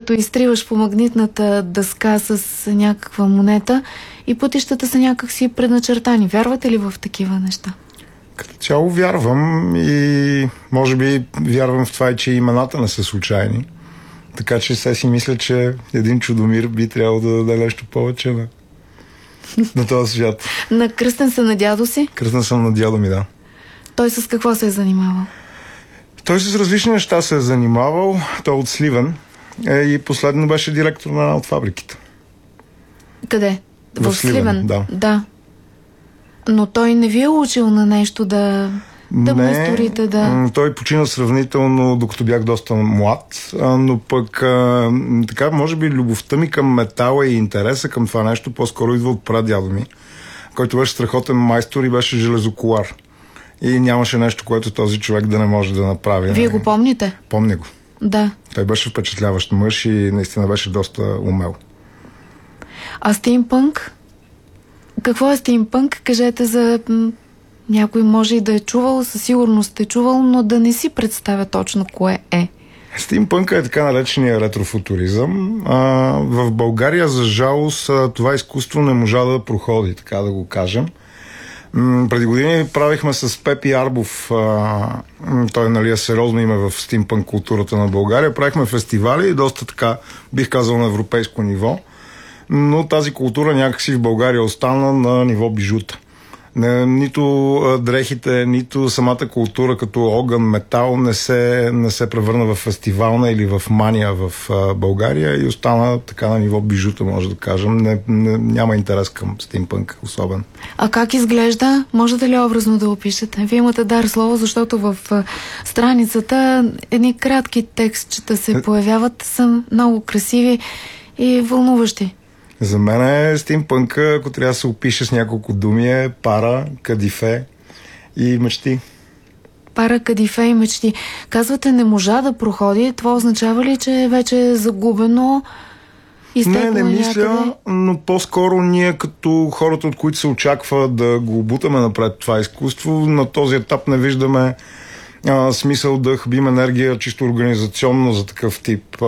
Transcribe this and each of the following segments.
като изтриваш по магнитната дъска с някаква монета и пътищата са някакси предначертани. Вярвате ли в такива неща? Като цяло вярвам и може би вярвам в това, че имената не са случайни. Така че сега си мисля, че един Чудомир би трябвало да даде нещо повече на този свят. На кръстен са на дядо си? Кръстен съм на дядо ми, да. Той с какво се е занимавал? Той с различни неща се е занимавал. Той от Сливен и последно беше директор на една от фабриките. Къде? В Сливен? Да. Но той не ви е учил на нещо да майсторите, да... Той почина сравнително, докато бях доста млад, но пък така, може би любовта ми към метала и интереса към това нещо по-скоро идва от прадядо ми, който беше страхотен майстор и беше железоколар. И нямаше нещо, което този човек да не може да направи. Вие го помните? Помня го. Да. Той беше впечатляващ мъж и наистина беше доста умел. А стимпънк? Какво е стимпънк? Кажете за... Някой може и да е чувал, със сигурност е чувал, но да не си представя точно кое е. Стимпънка е така наречения ретрофутуризъм. В България, за жалост, това изкуство не можа да проходи, така да го кажем. Преди години правихме с Пепи Арбов, той е сериозно име в стимпънк културата на България. Правихме фестивали и доста така, бих казал, на европейско ниво. Но тази култура някакси в България остана на ниво бижута. Нито дрехите, нито самата култура като огън, метал не се превърна в фестивална или в мания в България и остана така на ниво бижута, може да кажем. Няма интерес към стимпънк особен. А как изглежда? Можете ли образно да опишете? Вие имате дар слово, защото в страницата едни кратки текстчета се появяват, са много красиви и вълнуващи. За мен стимпънка, ако трябва да се опише с няколко думи, е пара, кадифе и мечти. Пара, кадифе и мечти. Казвате, не можа да проходи. Това означава ли, че вече е загубено? Не мисля, но по-скоро ние като хората, от които се очаква да го бутаме напред това изкуство, на този етап не виждаме смисъл да хабим енергия чисто организационно за такъв тип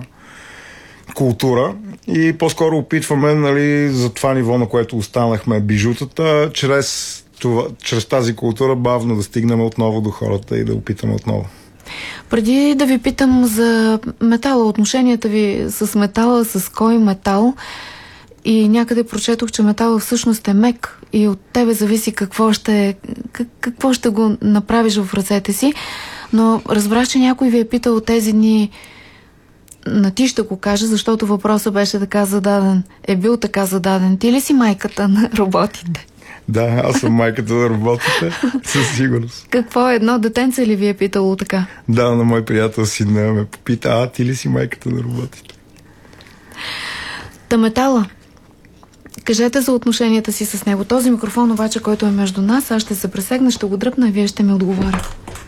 култура и по-скоро опитваме, за това ниво, на което останахме бижутата, чрез тази култура бавно да стигнем отново до хората и да опитаме отново. Преди да ви питам за метала, отношенията ви с метала, с кой метал, и някъде прочетох, че метала всъщност е мек и от тебе зависи какво ще го направиш в ръцете си, но разбрах, че някой ви е питал тези дни на ти ще го кажа, защото въпросът беше така зададен. Е бил така зададен. Ти ли си майката на роботите? Да, аз съм майката на роботите, със сигурност. Какво едно детенце ли ви е питало така? Да, на мой приятел сина ме попита, ти ли си майката на роботите? Та метала. Кажете за отношенията си с него. Този микрофон обаче, който е между нас, аз ще се пресегна, ще го дръпна и вие ще ми отговорите.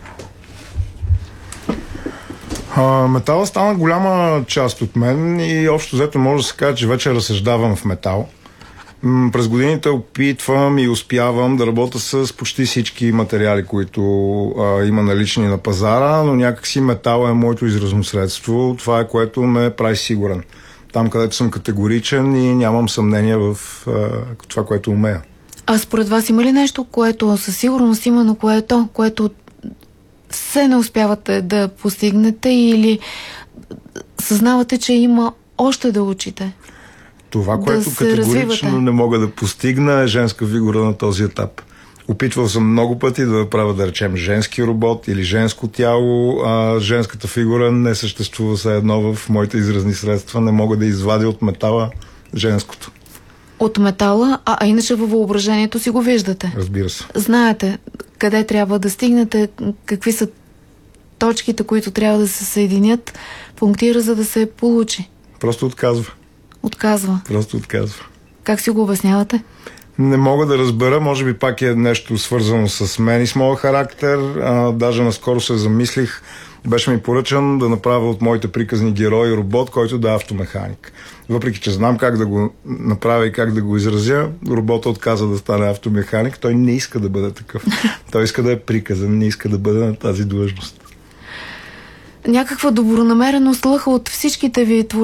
Метала стана голяма част от мен и общо взето може да се каже, че вече разсъждавам в метал. През годините опитвам и успявам да работя с почти всички материали, които има налични на пазара, но някакси метал е моето изразно средство. Това е, което ме прави сигурен. Там, където съм категоричен и нямам съмнение в това, което умея. А според вас има ли нещо, което със сигурност има, но което все не успявате да постигнете или съзнавате, че има още да учите? Това, което категорично не мога да постигна, е женска фигура на този етап. Опитвал съм много пъти да направя, да речем, женски робот или женско тяло, а женската фигура не съществува все едно в моите изразни средства. Не мога да извадя от метала женското. От метала, а иначе във въображението си го виждате? Разбира се. Знаете къде трябва да стигнете, какви са точките, които трябва да се съединят, пунктира, за да се получи? Просто отказва. Отказва? Просто отказва. Как си го обяснявате? Не мога да разбера, може би пак е нещо свързано с мен и с моя характер. Даже наскоро се замислих, беше ми поръчан да направя от моите приказни герои робот, който да е автомеханик. Въпреки че знам как да го направя и как да го изразя, роботът отказа да стане автомеханик. Той не иска да бъде такъв. Той иска да е приказан, не иска да бъде на тази длъжност. Някаква добронамереност лъха от всичките ви